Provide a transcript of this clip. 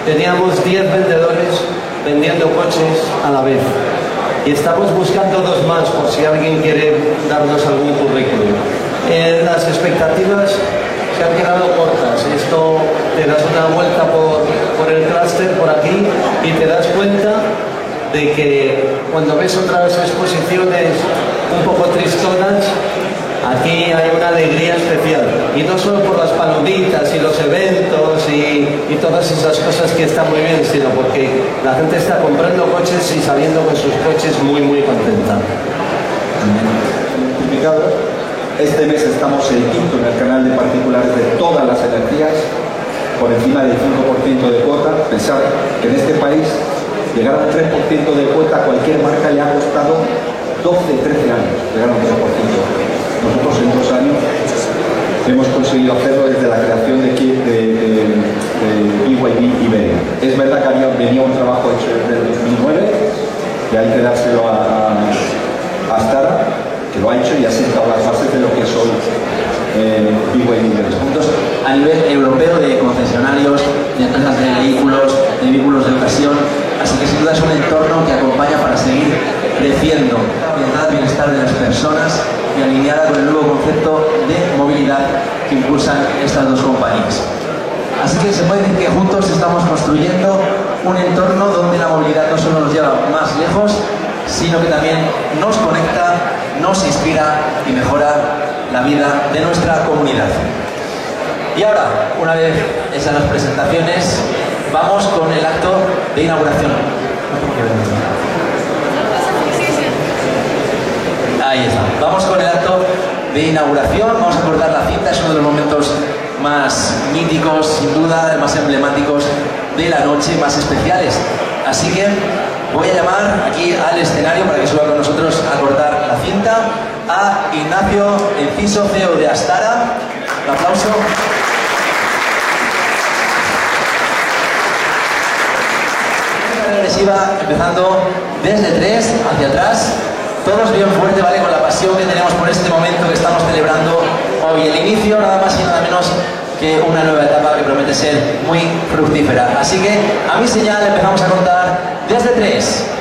teníamos 10 vendedores vendiendo coches a la vez. Y estamos buscando 2 más por si alguien quiere darnos algún currículum. Las expectativas se han quedado cortas. Esto te das una vuelta por el clúster por aquí y te das cuenta de que cuando ves otras exposiciones un poco tristonas, aquí hay una alegría especial. Y no solo por las palomitas y los eventos y todas esas cosas que están muy bien, sino porque la gente está comprando coches y saliendo con sus coches muy, muy contenta. Este mes estamos el quinto en el canal de particulares de todas las energías, por encima del 5% de cuota. Pensad que en este país llegar a un 3% de cuota a cualquier marca le ha costado 12-13 años llegar a un 3%. Nosotros en 2 años hemos conseguido hacerlo desde la creación de BYD Iberia. Es verdad que venía un trabajo hecho desde el 2009 y hay que dárselo a Astara, que lo ha hecho y ha sentado las bases de lo que es hoy BYD Iberia. Puntos a nivel europeo de concesionarios, de empresas de vehículos de ocasión. Así que sin duda es un entorno que acompaña para seguir creciendo el bienestar de las personas y alineada con el nuevo concepto de movilidad que impulsan estas 2 compañías. Así que se puede decir que juntos estamos construyendo un entorno donde la movilidad no solo nos lleva más lejos, sino que también nos conecta, nos inspira y mejora la vida de nuestra comunidad. Y ahora, una vez hechas las presentaciones, vamos con el acto de inauguración. Ahí está. Vamos con el acto de inauguración. Vamos a cortar la cinta. Es uno de los momentos más míticos, sin duda, más emblemáticos de la noche, más especiales. Así que voy a llamar aquí al escenario para que suba con nosotros a cortar la cinta a Ignacio Enciso, CEO de Astara. Un aplauso. Regresiva, empezando desde 3 hacia atrás, todos bien fuerte, ¿vale? Con la pasión que tenemos por este momento que estamos celebrando hoy, el inicio nada más y nada menos que una nueva etapa que promete ser muy fructífera. Así que a mi señal empezamos a contar desde 3.